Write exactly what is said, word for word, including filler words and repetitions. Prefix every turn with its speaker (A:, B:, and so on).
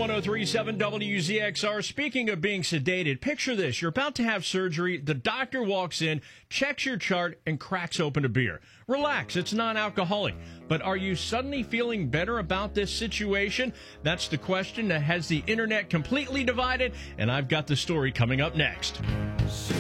A: one oh three point seven W Z X R. Speaking of being sedated, picture this. You're about to have surgery. The doctor walks in, checks your chart, and cracks open a beer. Relax, it's non-alcoholic. But are you suddenly feeling better about this situation? That's the question that has the internet completely divided, and I've got the story coming up next.